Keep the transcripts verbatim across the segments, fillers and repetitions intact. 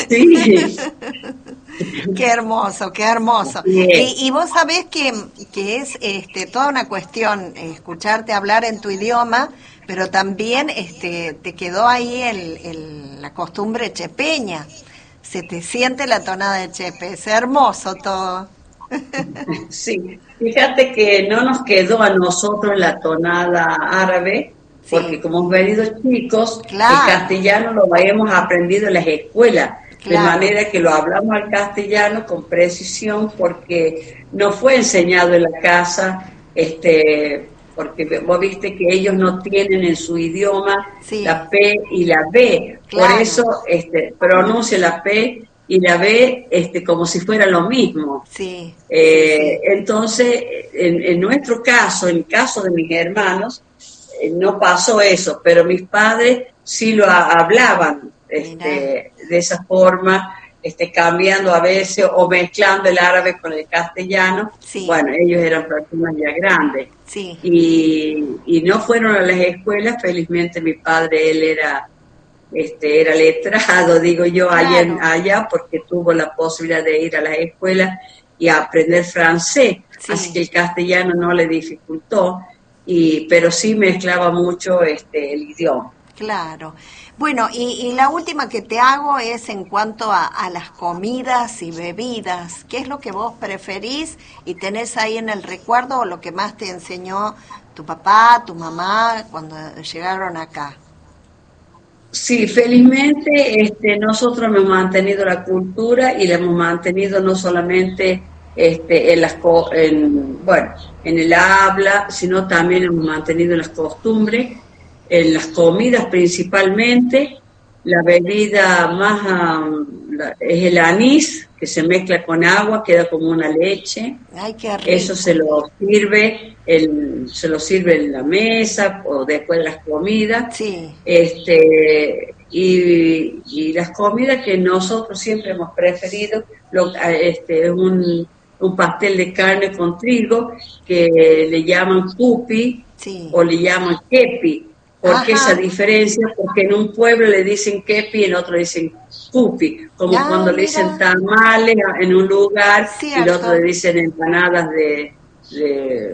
Sí. Qué hermoso, qué hermoso. Y, y vos sabés que, que es este, toda una cuestión eh, escucharte hablar en tu idioma, pero también este, te quedó ahí el, el, la costumbre chepeña. Se te siente la tonada de chepe, es hermoso todo. Sí, fíjate que no nos quedó a nosotros la tonada árabe, porque Sí, como hemos venido chicos, el claro, castellano lo hemos aprendido en las escuelas, de claro, manera que lo hablamos al castellano con precisión, porque no fue enseñado en la casa, este, porque vos viste que ellos no tienen en su idioma sí, la P y la B, por claro, eso este, pronuncia la P y la B este, como si fuera lo mismo. sí, sí, Eh, sí, entonces, en, en nuestro caso, en el caso de mis hermanos, eh, no pasó eso, pero mis padres sí lo ha- hablaban mirá, este, de esa forma, este, cambiando a veces o mezclando el árabe con el castellano. sí, Bueno, ellos eran personas ya grandes sí, y, y no fueron a las escuelas. Felizmente mi padre, él era este, era letrado, digo yo, allá, en- claro, allá, porque tuvo la posibilidad de ir a las escuelas y a aprender francés, así que sí. el castellano no le dificultó, y, pero sí mezclaba mucho este, el idioma. Claro. Bueno, y, y la última que te hago es en cuanto a, a las comidas y bebidas. ¿Qué es lo que vos preferís y tenés ahí en el recuerdo o lo que más te enseñó tu papá, tu mamá cuando llegaron acá? Sí, felizmente este, nosotros hemos mantenido la cultura y la hemos mantenido no solamente este, en las co- en, bueno, en el habla, sino también hemos mantenido las costumbres, en las comidas principalmente. La bebida más ah, la- es el anís, que se mezcla con agua, queda como una leche. Ay, qué Eso se rico. lo sirve, el, se lo sirve en la mesa o después de las comidas. Sí. Este, y, y las comidas que nosotros siempre hemos preferido, lo, este, es un, un pastel de carne con trigo que le llaman cupi Sí. o le llaman kepi. ¿Por qué esa Ajá. diferencia? Porque en un pueblo le dicen kepi, en otro le dicen cupi, como Ah, cuando le dicen mira. tamales en un lugar y el otro le Cierto. dicen empanadas de, de,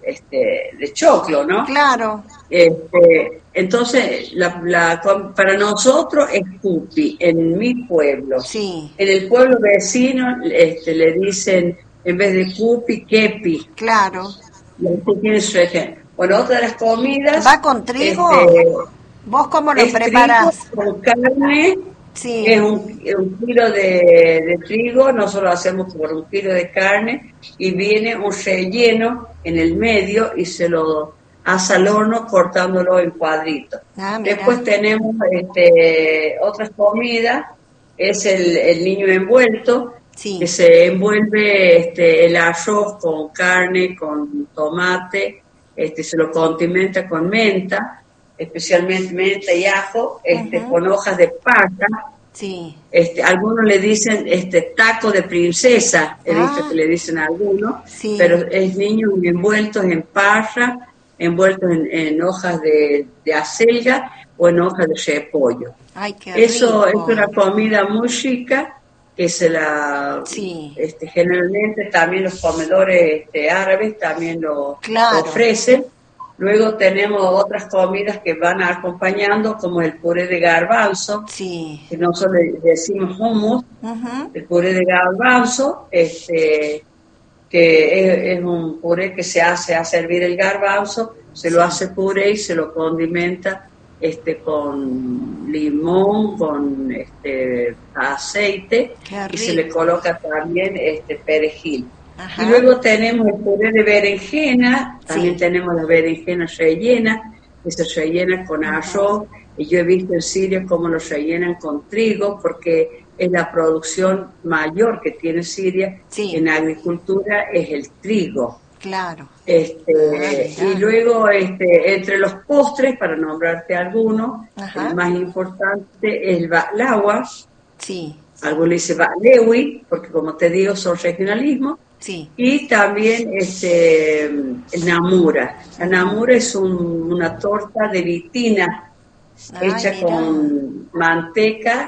este, de choclo, ¿no? Claro. Este, entonces, la, la, para nosotros es cupi en mi pueblo. Sí. En el pueblo vecino este, le dicen, en vez de cupi, kepi. Claro. Y usted tiene su ejemplo. Bueno, otra de las ¿Va comidas con trigo? este, ¿Vos cómo lo es trigo preparás? con carne. Es Sí. un, un kilo de, de trigo, nosotros lo hacemos por un kilo de carne y viene un relleno en el medio y se lo hace al horno cortándolo en cuadritos. Ah, mira. Después tenemos este, otras comidas, es el, el niño envuelto, que Sí. se envuelve este, el arroz con carne, con tomate, este, se lo condimenta con menta, especialmente menta y ajo, este, Ujú. con hojas de pasta. Sí. Este, algunos le dicen este taco de princesa, he visto que Ah, le dicen a algunos, pero sí. es niños envueltos en parra, envueltos en, en hojas de, de acelga o en hojas de repollo. Ay, qué Eso es una rico. comida muy rica que se la, Sí. este, generalmente también los comedores este, árabes también lo, lo Claro. ofrecen. Luego tenemos otras comidas que van acompañando, como el puré de garbanzo, Sí. que nosotros le decimos hummus, Ujú. el puré de garbanzo, este, que es, es un puré que se hace a servir el garbanzo, se lo Sí. hace puré y se lo condimenta este, con limón, con este, aceite, Qué y se le rico. coloca también este perejil. Y Ajá. luego tenemos el puré de berenjena, también Sí. tenemos la berenjena rellena, que se rellena con Ujú. arroz, y yo he visto en Siria cómo lo rellenan con trigo, porque es la producción mayor que tiene Siria Sí. en agricultura, es el trigo. Claro. Ah, Este, y mira. luego, este, entre los postres, para nombrarte algunos, el Ajá. más importante es el baklava, Sí. algunos le dicen baklewi, porque como te digo, son regionalismos, Sí. y también este, el namura. La namura es un- una torta de vitina Ay, hecha mira. con manteca